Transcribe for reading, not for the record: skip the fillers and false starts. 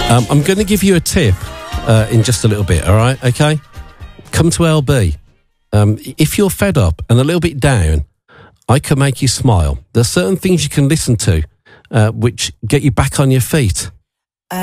I'm going to give you a tip in just a little bit, all right? Okay? Come to LB. If you're fed up and a little bit down, I can make you smile. There's certain things you can listen to which get you back on your feet.